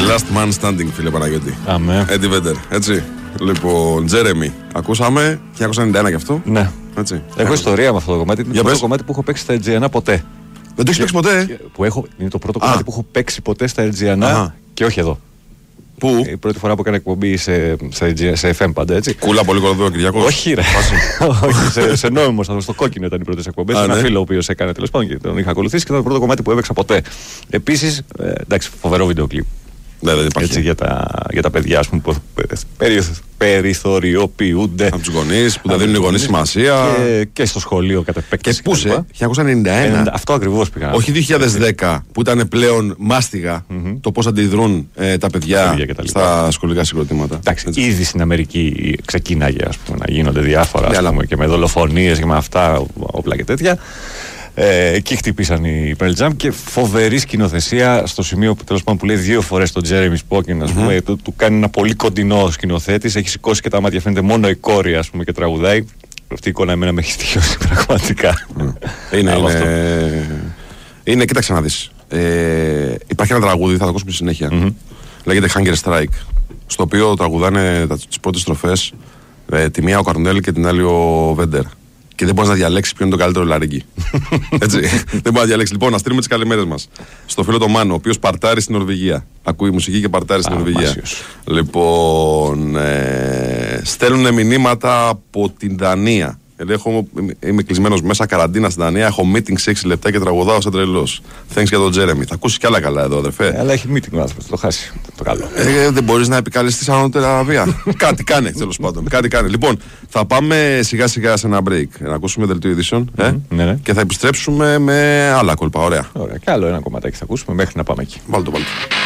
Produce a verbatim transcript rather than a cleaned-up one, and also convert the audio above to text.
Last Man Standing, φίλε Παναγιώτη. Αμέ. Eddie Vedder, έτσι. Λοιπόν, Jeremy, ακούσαμε. χίλια εννιακόσια ενενήντα ένα κι αυτό. Ναι. Έτσι. Έχω ιστορία με αυτό το κομμάτι. Είναι το πρώτο κομμάτι που έχω παίξει στα Ελτζιανά ποτέ. Δεν το έχει παίξει ποτέ. Που έχω, είναι το πρώτο κομμάτι που έχω παίξει ποτέ στα Ελτζιανά και όχι εδώ. Πού? Η πρώτη φορά που έκανα εκπομπή σε, σε, σε εφ εμ πάντα, έτσι. Κούλα, πολύ κορδό, Κυριακός. Όχι, ρε. Όχι, σε, σε νόμιμο σταθμό, στο Κόκκινο ήταν οι πρώτες εκπομπές. Ένα ναι. φίλο ο οποίος έκανε τέλος πάντων και τον είχα ακολουθήσει και ήταν το πρώτο κομμάτι που έπαιξα ποτέ. Επίσης, ε, εντάξει, φοβερό βίντεο κλιπ. Ναι, δεν υπάρχει. Έτσι, για, τα, για τα παιδιά, ας πούμε, που περιθωριοποιούνται. Από τους γονείς, που τα δίνουν οι γονείς σημασία. Και, και στο σχολείο κατά επέκταση. Και πού σε, χίλια εννιακόσια ενενήντα ένα. Αυτό ακριβώς πήγα. Όχι δύο χιλιάδες δέκα, που ήταν πλέον μάστιγα mm-hmm. το πώς αντιδρούν ε, τα παιδιά, παιδιά στα σχολικά συγκροτήματα. Εντάξει, έτσι. Ήδη στην Αμερική ξεκίναγε, ας πούμε, να γίνονται διάφορα, ας πούμε, και με δολοφονίες και με αυτά, όπλα και τέτοια. Ε, εκεί χτυπήσαν οι Pearl Jam και φοβερή σκηνοθεσία στο σημείο που τέλος πάντων που λέει δύο φορές τον Jeremy Spoken, ας πούμε, mm-hmm. του, του κάνει ένα πολύ κοντινό σκηνοθέτης, έχει σηκώσει και τα μάτια, φαίνεται μόνο η κόρη, ας πούμε, και τραγουδάει. Αυτή η εικόνα εμένα με έχει στοιχειώσει πραγματικά. Mm. είναι, είναι, είναι, κοίταξε να δεις. Ε, υπάρχει ένα τραγούδι, θα το ακούσουμε στη συνέχεια. Mm-hmm. Λέγεται Hunger Strike, στο οποίο τραγουδάνε τις πρώτες στροφές ε, τη μία ο Καρνέλ και την άλλη ο Βέντερ. Και δεν μπορεί να διαλέξει ποιο είναι το καλύτερο λαρίγκι. Έτσι. Δεν μπορεί να διαλέξει. Λοιπόν, να στείλουμε τις καλημέρες μας στο φίλο το Μάνο, ο οποίος παρτάρει στην Νορβηγία. Ακούει μουσική και παρτάρει στην Νορβηγία. Μάσιος. Λοιπόν, ε, στέλνουν μηνύματα από την Δανία. Έχω, είμαι κλεισμένος μέσα καραντίνα στην Δανία. Έχω meeting σε έξι λεπτά και τραγουδάω σαν τρελός. Thanks για τον Τζέρεμι. Θα ακούσει κι άλλα καλά εδώ, αδερφέ. Ε, αλλά έχει meeting ο άνθρωπος, το χάσει. Το καλό. Ε, δεν μπορείς να επικαλεστείς ανώτερα βία. Κάτι κάνε, τέλος πάντων. Κάτι κάνε. Λοιπόν, θα πάμε σιγά σιγά σε ένα break. Να ακούσουμε δελτίο ειδήσεων. Ε? Mm-hmm, ναι, ναι. Και θα επιστρέψουμε με άλλα κόλπα. Ωραία. Ωραία. Και άλλο ένα κομματάκι θα ακούσουμε μέχρι να πάμε εκεί. Βάλτε το, βάλτε.